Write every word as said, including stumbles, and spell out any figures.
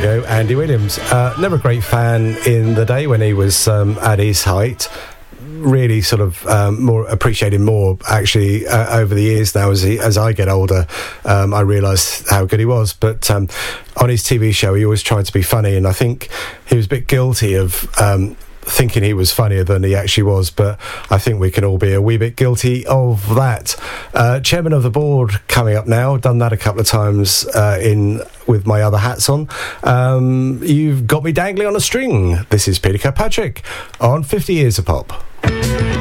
go, Andy Williams. Uh, never a great fan in the day when he was um, at his height. Really sort of um, more appreciated more actually uh, over the years now as he, as I get older. um, I realise how good he was, but um, on his T V show he always tried to be funny, and I think he was a bit guilty of um, thinking he was funnier than he actually was, but I think we can all be a wee bit guilty of that. Uh, chairman of the board coming up now, done that a couple of times uh, in with my other hats on. Um, you've got me dangling on a string. This is Peter Kirkpatrick on fifty Years of Pop.